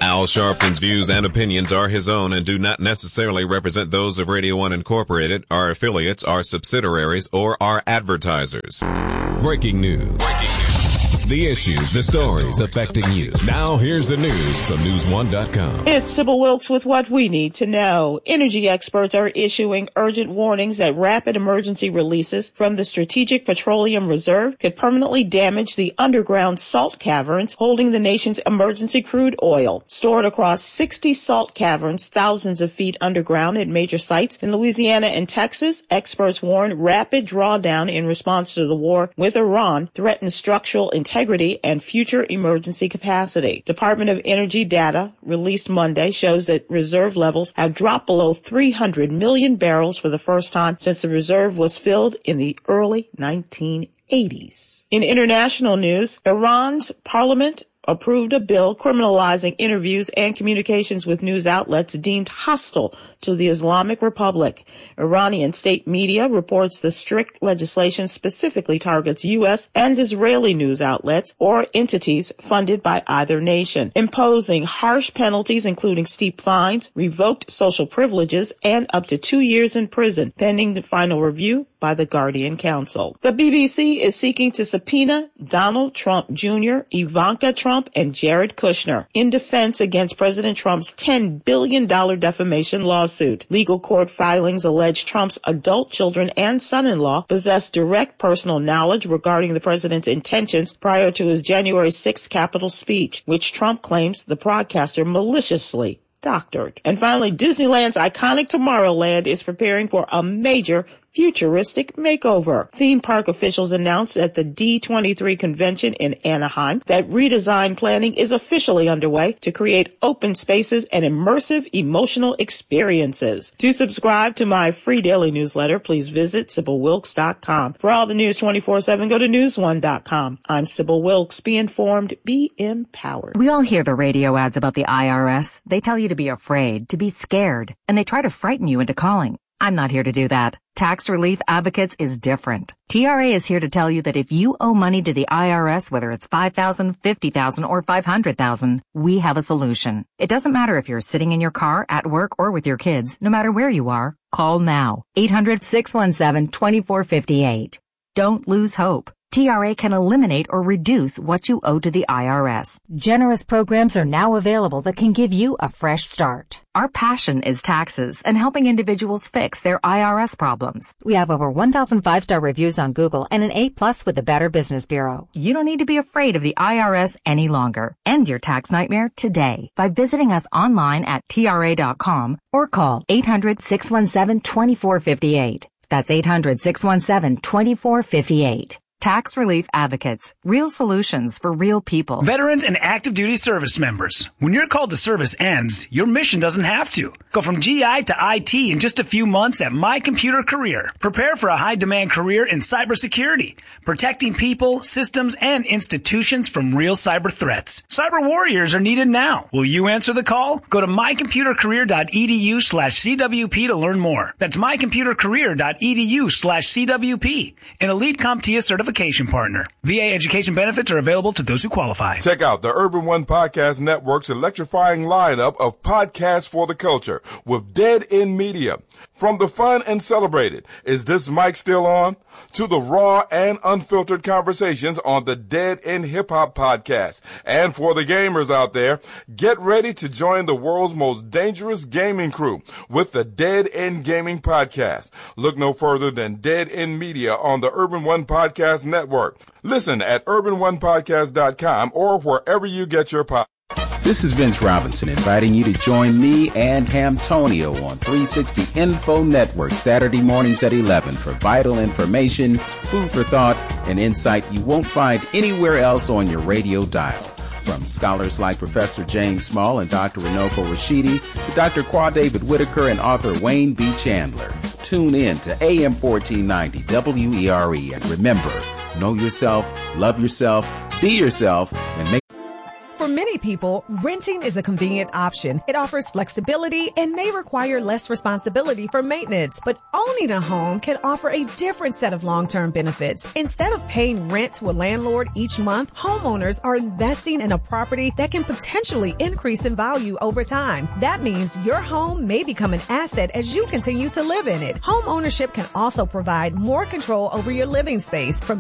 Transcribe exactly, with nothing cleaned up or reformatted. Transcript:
Al Sharpton's views and opinions are his own and do not necessarily represent those of Radio One Incorporated, our affiliates, our subsidiaries, or our advertisers. Breaking news. Breaking news. The issues, the stories affecting you. Now here's the news from news one dot com. It's Sybil Wilkes with what we need to know. Energy experts are issuing urgent warnings that rapid emergency releases from the Strategic Petroleum Reserve could permanently damage the underground salt caverns holding the nation's emergency crude oil. Stored across sixty salt caverns, thousands of feet underground at major sites in Louisiana and Texas, experts warn rapid drawdown in response to the war with Iran threatens structural integrity and future emergency capacity. Department of Energy data released Monday shows that reserve levels have dropped below three hundred million barrels for the first time since the reserve was filled in the early nineteen eighties. In international news, Iran's parliament approved a bill criminalizing interviews and communications with news outlets deemed hostile to the Islamic Republic. Iranian state media reports the strict legislation specifically targets U S and Israeli news outlets or entities funded by either nation, imposing harsh penalties including steep fines, revoked social privileges, and up to two years in prison, pending the final review by the Guardian Council. The B B C is seeking to subpoena Donald Trump Junior, Ivanka Trump, and Jared Kushner in defense against President Trump's ten billion dollars defamation lawsuit. Legal court filings allege Trump's adult children and son-in-law possess direct personal knowledge regarding the president's intentions prior to his January sixth Capitol speech, which Trump claims the broadcaster maliciously doctored. And finally, Disneyland's iconic Tomorrowland is preparing for a major futuristic makeover. Theme park officials announced at the D twenty-three convention in Anaheim that redesign planning is officially underway to create open spaces and immersive emotional experiences. To subscribe to my free daily newsletter, please visit Sybil Wilkes dot com. For all the news twenty-four seven, go to news one dot com. I'm Sybil Wilkes. Be informed, be empowered. We all hear the radio ads about the I R S. They tell you to be afraid, to be scared, and they try to frighten you into calling. I'm not here to do that. Tax Relief Advocates is different. T R A is here to tell you that if you owe money to the I R S, whether it's five thousand dollars, fifty thousand dollars, or five hundred thousand dollars, we have a solution. It doesn't matter if you're sitting in your car, at work, or with your kids. No matter where you are, call now. eight hundred, six one seven, two four five eight. Don't lose hope. T R A can eliminate or reduce what you owe to the I R S. Generous programs are now available that can give you a fresh start. Our passion is taxes and helping individuals fix their I R S problems. We have over one thousand five-star reviews on Google and an A plus with the Better Business Bureau. You don't need to be afraid of the I R S any longer. End your tax nightmare today by visiting us online at T R A dot com or call eight hundred, six one seven, two four five eight. That's eight hundred, six one seven, two four five eight. Tax Relief Advocates. Real solutions for real people. Veterans and active duty service members. When your call to service ends, your mission doesn't have to. Go from G I to I T in just a few months at My Computer Career. Prepare for a high-demand career in cybersecurity, protecting people, systems, and institutions from real cyber threats. Cyber warriors are needed now. Will you answer the call? Go to mycomputercareer.edu slash CWP to learn more. That's mycomputercareer.edu slash CWP. An elite CompTIA certification partner. V A education benefits are available to those who qualify. Check out the Urban One Podcast Network's electrifying lineup of podcasts for the culture with Dead End Media. From the fun and celebrated, Is This Mic Still On? To the raw and unfiltered conversations on the Dead End Hip Hop Podcast. And for the gamers out there, get ready to join the world's most dangerous gaming crew with the Dead End Gaming Podcast. Look no further than Dead End Media on the Urban One Podcast Network. Listen at urban one podcast dot com or wherever you get your podcasts. This is Vince Robinson inviting you to join me and Hamtonio on three sixty Info Network Saturday mornings at eleven for vital information, food for thought, and insight you won't find anywhere else on your radio dial. From scholars like Professor James Small and Doctor Runoko Rashidi to Doctor Qua David Whitaker and author Wayne B. Chandler. Tune in to A M fourteen ninety W E R E and remember, know yourself, love yourself, be yourself, and make For many people, renting is a convenient option. It offers flexibility and may require less responsibility for maintenance. But owning a home can offer a different set of long-term benefits. Instead of paying rent to a landlord each month, homeowners are investing in a property that can potentially increase in value over time. That means your home may become an asset as you continue to live in it. Home ownership can also provide more control over your living space. From